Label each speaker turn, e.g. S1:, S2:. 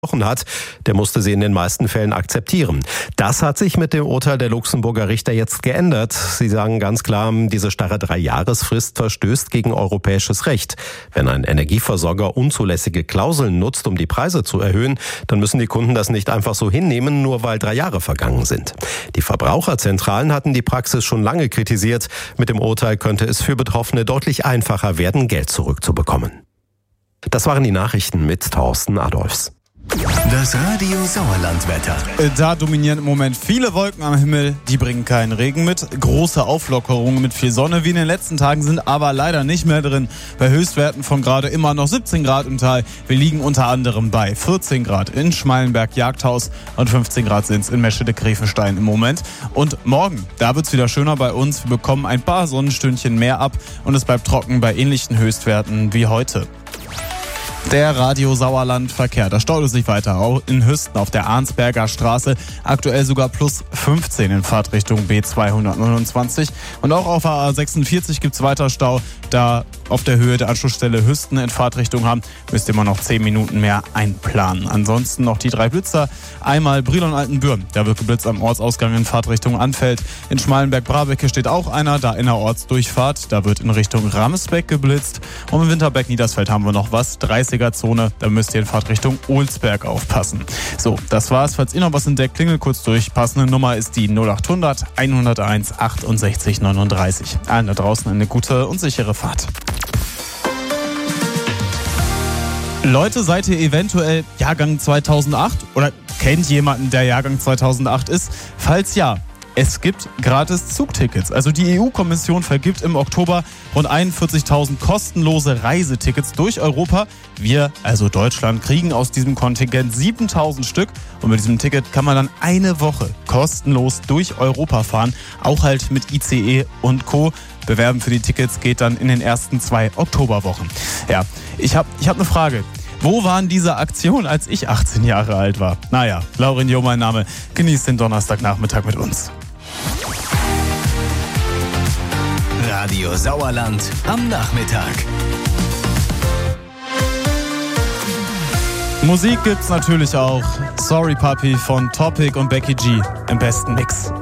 S1: hat, der musste sie in den meisten Fällen akzeptieren. Das hat sich mit dem Urteil der Luxemburger Richter jetzt geändert. Sie sagen ganz klar, diese starre 3-Jahresfrist verstößt gegen europäisches Recht. Wenn ein Energieversorger unzulässige Klauseln nutzt, um die Preise zu erhöhen, dann müssen die Kunden das nicht einfach so hinnehmen, nur weil 3 Jahre vergangen sind. Die Verbraucherzentralen hatten die Praxis schon lange kritisiert. Mit dem Urteil könnte es für Betroffene deutlich einfacher werden, Geld zurückzubekommen. Das waren die Nachrichten mit Thorsten Adolfs.
S2: Das Radio Sauerland-Wetter.
S3: Da dominieren im Moment viele Wolken am Himmel, die bringen keinen Regen mit. Große Auflockerungen mit viel Sonne wie in den letzten Tagen sind aber leider nicht mehr drin. Bei Höchstwerten von gerade immer noch 17 Grad im Tal. Wir liegen unter anderem bei 14 Grad in Schmalenberg-Jagdhaus und 15 Grad sind es in Meschede-Grevenstein im Moment. Und morgen, da wird es wieder schöner bei uns. Wir bekommen ein paar Sonnenstündchen mehr ab und es bleibt trocken bei ähnlichen Höchstwerten wie heute. Der Radio Sauerland-Verkehr, da staut es sich weiter. Auch in Hüsten auf der Arnsberger Straße aktuell sogar plus 15 in Fahrtrichtung B229. Und auch auf der A46 gibt es weiter Stau. Da auf der Höhe der Anschlussstelle Hüsten in Fahrtrichtung haben, müsst ihr immer noch 10 Minuten mehr einplanen. Ansonsten noch die 3 Blitzer. Einmal Brilon-Altenbürn, da wird geblitzt am Ortsausgang in Fahrtrichtung Anfeld. In Schmalenberg-Brabecke steht auch einer, da innerortsdurchfahrt. Da wird in Richtung Ramsbeck geblitzt. Und im Winterberg-Niedersfeld haben wir noch was, 30er-Zone, da müsst ihr in Fahrtrichtung Ohlsberg aufpassen. So, das war's. Falls ihr noch was entdeckt, klingelt kurz durch. Passende Nummer ist die 0800 101 68 39. Allen da draußen eine gute und sichere Fahrt. Leute, seid ihr eventuell Jahrgang 2008 oder kennt jemanden, der Jahrgang 2008 ist? Falls ja, es gibt gratis Zugtickets. Also die EU-Kommission vergibt im Oktober rund 41.000 kostenlose Reisetickets durch Europa. Wir, also Deutschland, kriegen aus diesem Kontingent 7.000 Stück. Und mit diesem Ticket kann man dann eine Woche kostenlos durch Europa fahren. Auch halt mit ICE und Co. Bewerben für die Tickets geht dann in den ersten 2 Oktoberwochen. Ja, ich hab eine Frage. Wo waren diese Aktionen, als ich 18 Jahre alt war? Naja, Laurin Jo mein Name. Genießt den Donnerstagnachmittag mit uns.
S2: Radio Sauerland am Nachmittag.
S3: Musik gibt's natürlich auch. Sorry Papi von Topic und Becky G im besten Mix.